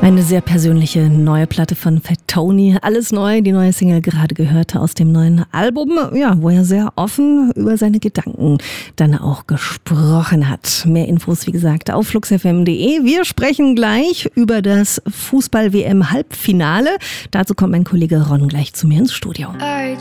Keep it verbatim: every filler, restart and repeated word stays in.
Eine sehr persönliche neue Platte von Fat Tony. Alles neu, die neue Single gerade gehört aus dem neuen Album, ja, wo er sehr offen über seine Gedanken dann auch gesprochen hat. Mehr Infos, wie gesagt, auf flux f m punkt d e. Wir sprechen gleich über das Fußball-W M-Halbfinale. Dazu kommt mein Kollege Ron gleich zu mir ins Studio. I